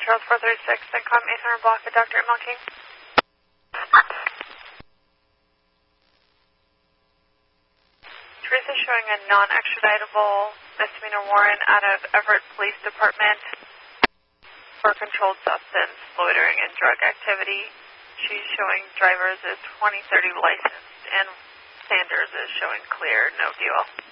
Charles 436, then com 800 block of Dr. Emil King. Teresa showing a non-extraditable misdemeanor warrant out of Everett Police Department for controlled substance, loitering, and drug activity. She's showing drivers is 2030 licensed, and Sanders is showing clear, no deal.